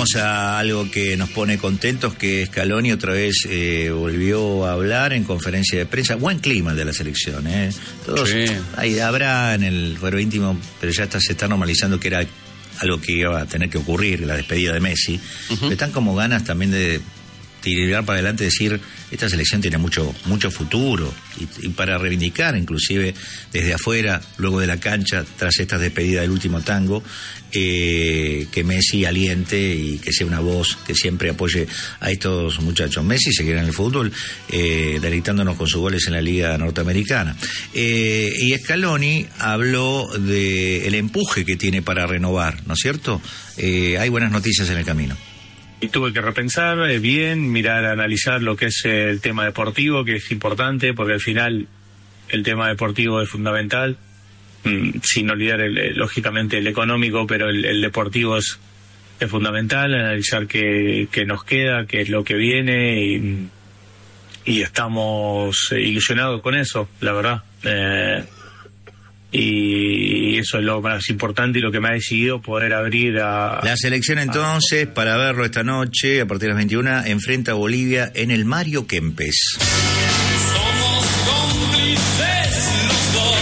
Vamos a algo que nos pone contentos, que Scaloni otra vez volvió a hablar en conferencia de prensa. Buen clima el de la selección, Todos, sí. Ahí habrá en el fuero íntimo, pero ya se está normalizando que era algo que iba a tener que ocurrir, la despedida de Messi. Uh-huh. Están como ganas también de tirar para adelante, decir, esta selección tiene mucho futuro, y para reivindicar inclusive desde afuera, luego de la cancha, tras esta despedida del último tango, que Messi aliente y que sea una voz que siempre apoye a estos muchachos. Messi seguirá en el fútbol, deleitándonos con sus goles en la Liga Norteamericana. Y Scaloni habló del empuje que tiene para renovar, ¿no es cierto? Hay buenas noticias en el camino. Y tuve que repensar bien, mirar, analizar lo que es el tema deportivo, que es importante, porque al final el tema deportivo es fundamental, sin olvidar lógicamente el económico, pero el deportivo es fundamental, analizar qué nos queda, qué es lo que viene, y estamos ilusionados con eso, la verdad. Y eso es lo más importante y lo que me ha decidido poder abrir a... La selección entonces, para verlo esta noche, a partir de las 21, enfrenta a Bolivia en el Mario Kempes. Somos cómplices los dos.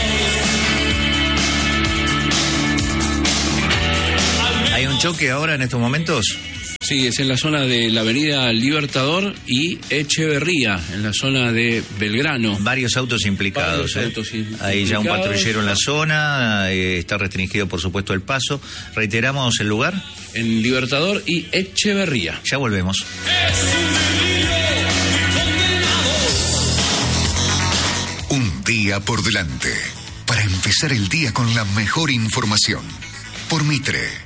¿Hay un choque ahora en estos momentos? Sí, es en la zona de la avenida Libertador y Echeverría, en la zona de Belgrano. Varios autos implicados. Hay ya un patrullero en la zona, está restringido por supuesto el paso. Reiteramos el lugar. En Libertador y Echeverría. Ya volvemos. Un día por delante, para empezar el día con la mejor información. Por Mitre.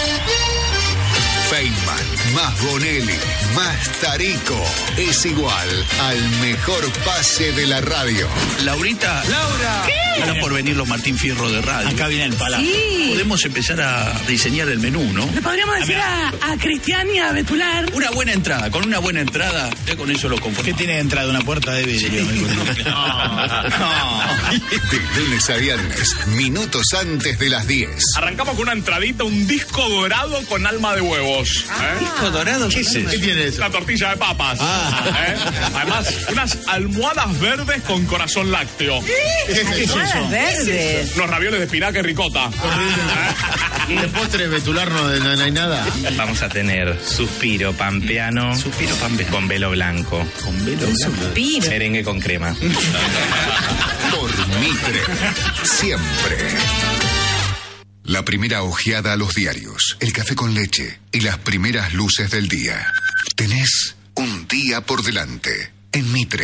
Feynman, más Bonelli, más Tarico, es igual al mejor pase de la radio. Laurita. ¡Laura! ¿Qué? Están por venir los Martín Fierro de radio. Acá viene el palacio. Sí. Podemos empezar a diseñar el menú, ¿no? Le podríamos decir a Cristian y a Betular. Una buena entrada, con una buena entrada, ya con eso lo conformamos. ¿Qué tiene de entrada? Una puerta de vidrio. Sí. No. De lunes a viernes, minutos antes de las 10. Arrancamos con una entradita, un disco dorado con alma de huevos. ¿Disco dorado? ¿Qué es eso? ¿Qué tiene eso? La tortilla de papas. Además, unas almohadas verdes con corazón lácteo. ¿Qué es eso? Verdes. Los ravioles de espinaca y ricota. De postre Betular no hay nada. Vamos a tener suspiro pampeano. Suspiro pampeano. Con velo blanco. Con velo blanco. Suspiro. Merengue con crema. Por Mitre. Siempre. La primera ojeada a los diarios, el café con leche y las primeras luces del día. Tenés un día por delante en Mitre.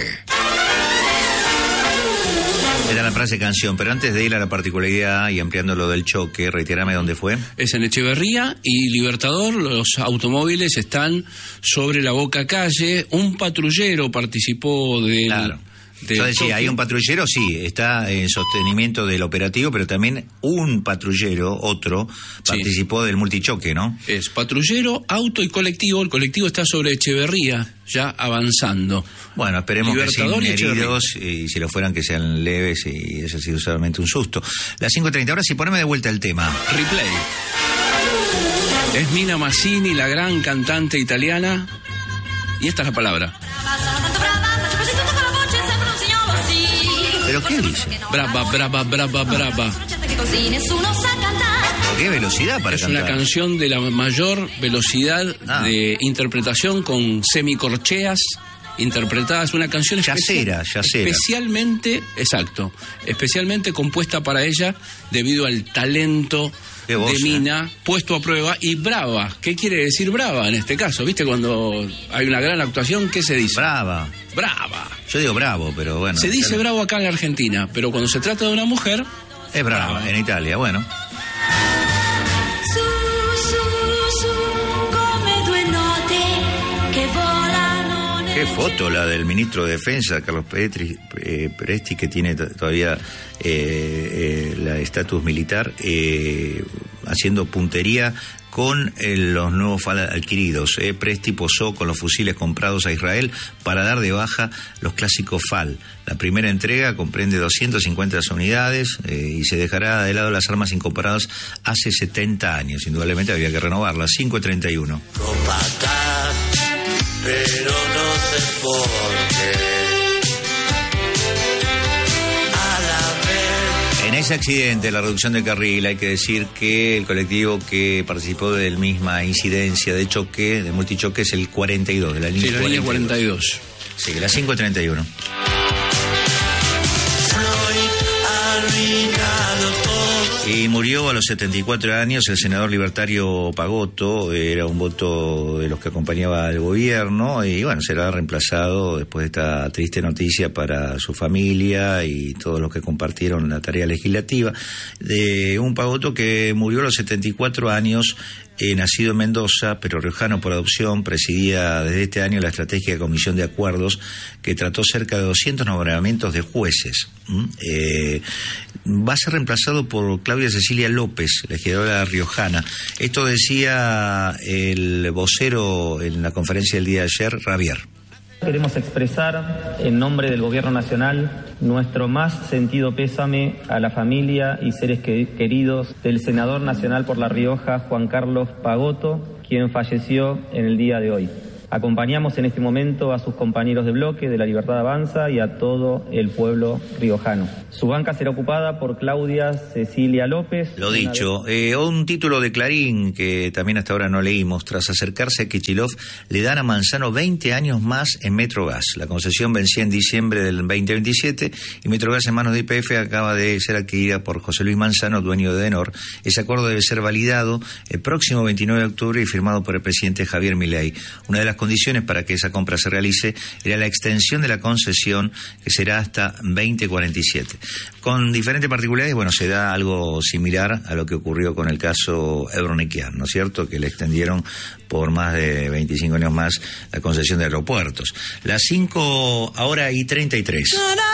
Era la frase canción, pero antes de ir a la particularidad y ampliando lo del choque, reiterame dónde fue. Es en Echeverría y Libertador, los automóviles están sobre la Boca Calle, un patrullero participó del... Claro. Yo decía, hay un patrullero, sí, está en sostenimiento del operativo, pero también un patrullero, otro, participó del multichoque, ¿no? Es patrullero, auto y colectivo. El colectivo está sobre Echeverría, ya avanzando. Bueno, esperemos Libertador que sin heridos, y si lo fueran que sean leves, y eso ha sido solamente un susto. Las 5:30, ahora sí, poneme de vuelta el tema. Replay. Es Mina Mazzini, la gran cantante italiana, y esta es la palabra. ¿Pero qué dice? Brava, brava, brava, brava. ¿Qué velocidad para cantar? Es una canción de la mayor velocidad de interpretación con semicorcheas interpretadas. Una canción yacera. Especialmente, exacto, especialmente compuesta para ella debido al talento de Mina, puesto a prueba, y brava. ¿Qué quiere decir brava en este caso? ¿Viste cuando hay una gran actuación? ¿Qué se dice? Brava. Yo digo bravo, pero bueno. Se dice bravo acá en la Argentina, pero cuando se trata de una mujer... Es brava, en Italia, bueno. Qué foto la del ministro de Defensa, Carlos Presti, que tiene todavía la estatus militar, haciendo puntería con los nuevos FAL adquiridos. Presti posó con los fusiles comprados a Israel para dar de baja los clásicos FAL. La primera entrega comprende 250 unidades y se dejará de lado las armas incorporadas hace 70 años. Indudablemente había que renovarlas. 5:31. pero no sé por qué. En ese accidente, la reducción de carril, hay que decir que el colectivo que participó de la misma incidencia de choque, de multichoque, es el 42, de la línea 42. Sí, la línea 42. Sí, la 531. Y murió a los 74 años el senador libertario Pagotto, era un voto de los que acompañaba al gobierno y bueno, será reemplazado después de esta triste noticia para su familia y todos los que compartieron la tarea legislativa, de un Pagotto que murió a los 74 años, nacido en Mendoza, pero riojano por adopción. Presidía desde este año la estratégica comisión de acuerdos que trató cerca de 200 nombramientos de jueces. Va a ser reemplazado por Claudia Cecilia López, legisladora riojana. Esto decía el vocero en la conferencia del día de ayer, Ravier. Queremos expresar, en nombre del Gobierno Nacional, nuestro más sentido pésame a la familia y seres queridos del senador nacional por La Rioja, Juan Carlos Pagotto, quien falleció en el día de hoy. Acompañamos en este momento a sus compañeros de bloque de La Libertad Avanza y a todo el pueblo riojano. Su banca será ocupada por Claudia Cecilia López. Lo dicho, un título de Clarín que también hasta ahora no leímos. Tras acercarse a Kicillof, le dan a Manzano 20 años más en Metrogas. La concesión vencía en diciembre del 2027 y Metrogas, en manos de YPF, acaba de ser adquirida por José Luis Manzano, dueño de Edenor. Ese acuerdo debe ser validado el próximo 29 de octubre y firmado por el presidente Javier Milei. Una de las condiciones para que esa compra se realice era la extensión de la concesión, que será hasta 2047. Con diferentes particularidades, bueno, se da algo similar a lo que ocurrió con el caso Ebroniquian, ¿no es cierto?, que le extendieron por más de 25 años más la concesión de aeropuertos. Las 5 ahora y 33.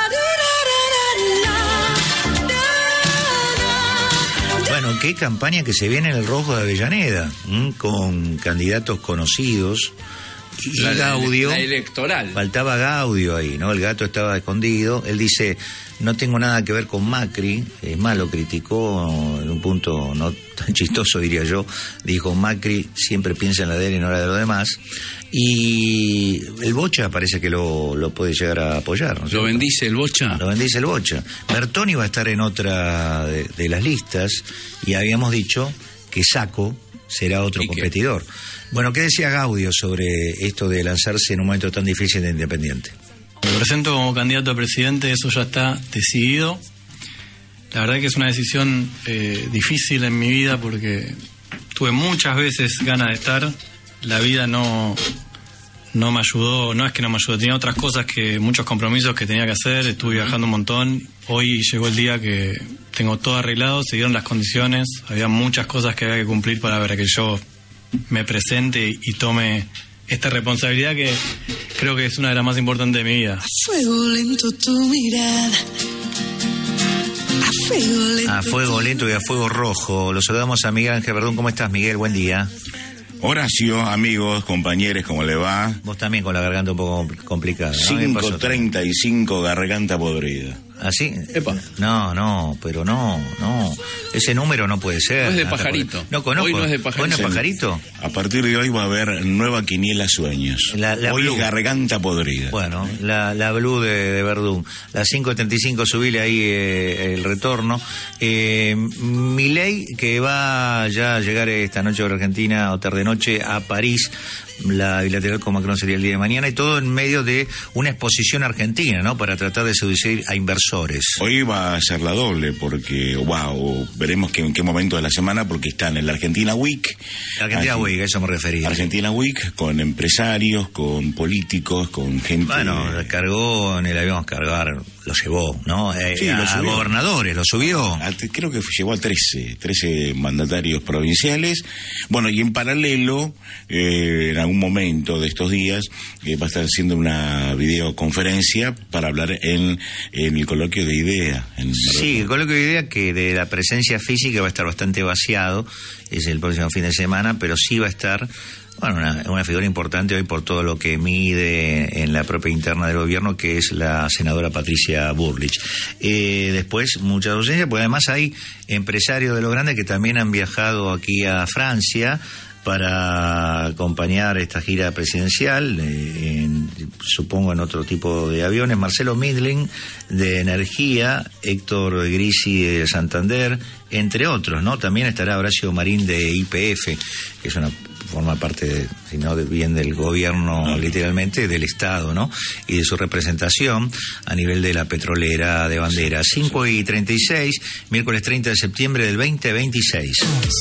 Bueno, qué campaña que se viene en el Rojo de Avellaneda, con candidatos conocidos. Y Gaudio, la electoral. Faltaba Gaudio ahí, ¿no? El gato estaba escondido. Él dice, no tengo nada que ver con Macri. Es más, lo criticó en un punto no tan chistoso, diría yo. Dijo, Macri siempre piensa en la de él y no la de los demás. Y el Bocha parece que lo puede llegar a apoyar, ¿no? ¿Lo bendice el Bocha? Lo bendice el Bocha. Bertoni va a estar en otra de las listas y habíamos dicho que Sacco será otro competidor. Bueno, ¿qué decía Gaudio sobre esto de lanzarse en un momento tan difícil de Independiente? Me presento como candidato a presidente, eso ya está decidido. La verdad que es una decisión difícil en mi vida porque tuve muchas veces ganas de estar. La vida no me ayudó, no es que no me ayudó, tenía otras cosas, muchos compromisos que tenía que hacer, estuve viajando un montón. Hoy llegó el día que tengo todo arreglado, se dieron las condiciones, había muchas cosas que había que cumplir para que yo me presente y tome esta responsabilidad que creo que es una de las más importantes de mi vida. A fuego lento tu mirada. A fuego lento y a fuego rojo. Lo saludamos a Miguel Ángel Verdún. ¿Cómo estás, Miguel? Buen día. Horacio, amigos, compañeros, ¿cómo le va? Vos también con la garganta un poco complicada, ¿no? 5:35, garganta podrida. ¿Ah, sí? Epa. No, pero no. Ese número no puede ser. No es de Pajarito. No conozco. Hoy no es de Pajarito. ¿Hoy no es Pajarito? A partir de hoy va a haber nueva quiniela sueños. Hoy Blue. Garganta podrida. Bueno, la Blue de Verdún. Las 5:35, subile ahí el retorno. Milei, que va ya a llegar esta noche a Argentina o tarde-noche a París. La bilateral con Macron sería el día de mañana, y todo en medio de una exposición argentina, ¿no?, para tratar de seducir a inversores. Hoy va a ser la doble porque, veremos en qué momento de la semana, porque están en la Argentina Week. Argentina Week, a eso me refería. Argentina Week, con empresarios, con políticos, con gente... Bueno, cargó en el avión, lo llevó, ¿no? Sí, a gobernadores, lo subió. Creo que llevó a 13 mandatarios provinciales. Bueno, y en paralelo, en algún momento de estos días, va a estar haciendo una videoconferencia para hablar en el coloquio de IDEA. Sí, el coloquio de IDEA, que de la presencia física va a estar bastante vaciado, es el próximo fin de semana, pero sí va a estar... Bueno, una figura importante hoy por todo lo que mide en la propia interna del gobierno, que es la senadora Patricia Bullrich. Después, mucha ausencia, porque además hay empresarios de los grandes que también han viajado aquí a Francia para acompañar esta gira presidencial, supongo en otro tipo de aviones, Marcelo Midling de Energía, Héctor Grisi de Santander, entre otros, ¿no? También estará Horacio Marín de YPF, que es forma parte, si no bien del gobierno, literalmente, del Estado, ¿no? Y de su representación a nivel de la petrolera de bandera. 5:36, miércoles 30 de septiembre del 2026.